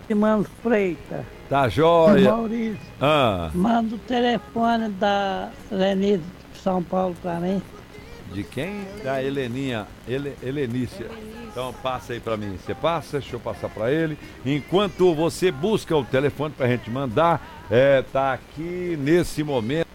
Mano Freitas, Tá do joia. Maurício. Ah, Manda o telefone da Lenise de São Paulo pra mim. de quem? Da Heleninha, Helenícia. Então passa aí pra mim. Você passa, deixa eu passar pra ele. Enquanto você busca o telefone pra gente mandar, tá aqui nesse momento.